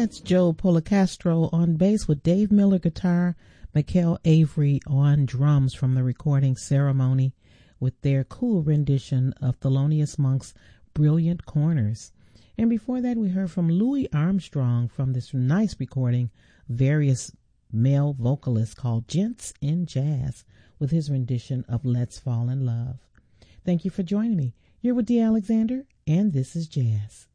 That's Joe Policastro on bass with Dave Miller guitar, Mikkel Avery on drums from the recording Ceremony with their cool rendition of Thelonious Monk's Brilliant Corners. And before that, we heard from Louis Armstrong from this nice recording, Various Male Vocalists, called Gents in Jazz, with his rendition of Let's Fall in Love. Thank you for joining me. You're with Dee Alexander, and this is Jazz.